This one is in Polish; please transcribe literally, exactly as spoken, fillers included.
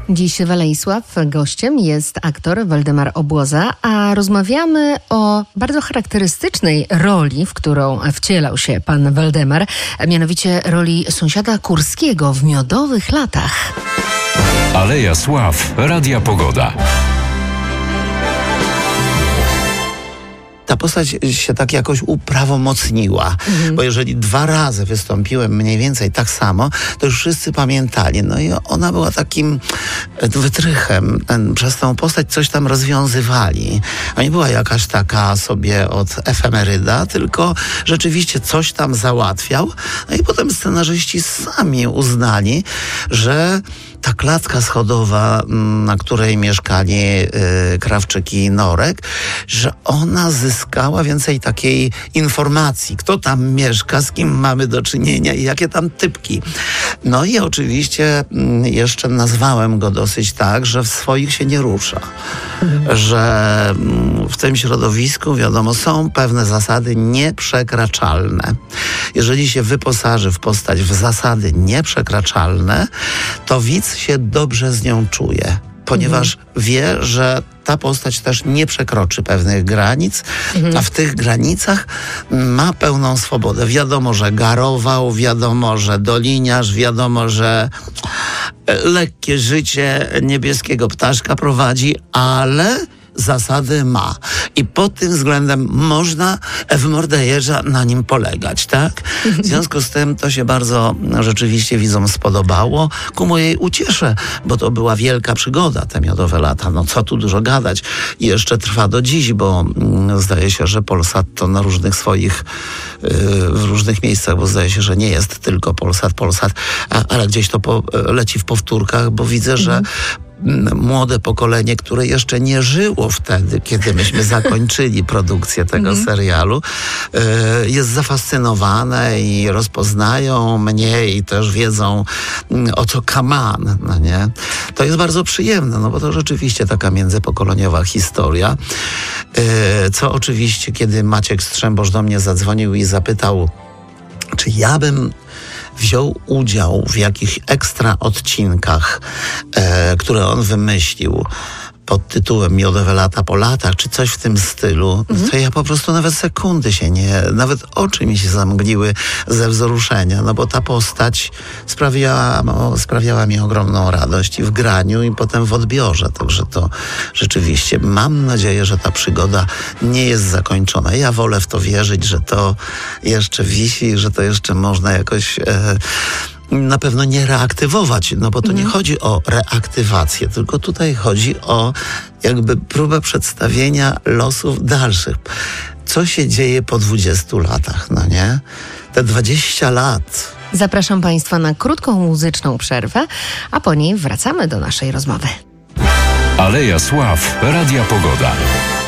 Dziś w Alei Sław gościem jest aktor Waldemar Obłoza, a rozmawiamy o bardzo charakterystycznej roli, w którą wcielał się pan Waldemar, a mianowicie roli sąsiada Kurskiego w Miodowych latach. Aleja Sław, Radia Pogoda. Ta postać się tak jakoś uprawomocniła, mhm. bo jeżeli dwa razy wystąpiłem mniej więcej tak samo, to już wszyscy pamiętali. No i ona była takim wytrychem. Ten, przez tą postać coś tam rozwiązywali. A nie była jakaś taka sobie od efemeryda, tylko rzeczywiście coś tam załatwiał. No i potem scenarzyści sami uznali, że ta klatka schodowa, na której mieszkali y, Krawczyk i Norek, że ona zyskała więcej takiej informacji, kto tam mieszka, z kim mamy do czynienia i jakie tam typki. No i oczywiście y, jeszcze nazwałem go dosyć tak, że w swoich się nie rusza. Mhm. Że y, w tym środowisku, wiadomo, są pewne zasady nieprzekraczalne. Jeżeli się wyposaży w postać w zasady nieprzekraczalne, to widz się dobrze z nią czuje, ponieważ mhm. wie, że ta postać też nie przekroczy pewnych granic, mhm. a w tych granicach ma pełną swobodę. Wiadomo, że garował, wiadomo, że doliniarz, wiadomo, że lekkie życie niebieskiego ptaszka prowadzi, ale zasady ma. I pod tym względem można w Mordejerza na nim polegać, tak? W związku z tym to się bardzo rzeczywiście widzom spodobało. Ku mojej uciesze, bo to była wielka przygoda, te Miodowe lata. No co tu dużo gadać. I jeszcze trwa do dziś, bo mm, zdaje się, że Polsat to na różnych swoich, yy, w różnych miejscach, bo zdaje się, że nie jest tylko Polsat, Polsat, a, ale gdzieś to po, leci w powtórkach, bo widzę, mhm. że młode pokolenie, które jeszcze nie żyło wtedy, kiedy myśmy zakończyli produkcję tego mm. serialu, y, jest zafascynowane i rozpoznają mnie i też wiedzą, o co kaman, no nie? To jest bardzo przyjemne, no bo to rzeczywiście taka międzypokoleniowa historia. Y, co oczywiście, kiedy Maciek Strzembosz do mnie zadzwonił i zapytał, czy ja bym wziął udział w jakichś ekstra odcinkach, e, które on wymyślił pod tytułem Miodowe lata po latach, czy coś w tym stylu, mhm. to ja po prostu nawet sekundy się nie, nawet oczy mi się zamgliły ze wzruszenia, no bo ta postać sprawiała, no, sprawiała mi ogromną radość i w graniu, i potem w odbiorze, także to rzeczywiście mam nadzieję, że ta przygoda nie jest zakończona. Ja wolę w to wierzyć, że to jeszcze wisi, że to jeszcze można jakoś e, na pewno nie reaktywować, no bo to mm. nie chodzi o reaktywację, tylko tutaj chodzi o jakby próbę przedstawienia losów dalszych. Co się dzieje po dwudziestu latach, no nie? Te dwadzieścia lat. Zapraszam Państwa na krótką muzyczną przerwę, a po niej wracamy do naszej rozmowy. Aleja Sław, Radia Pogoda.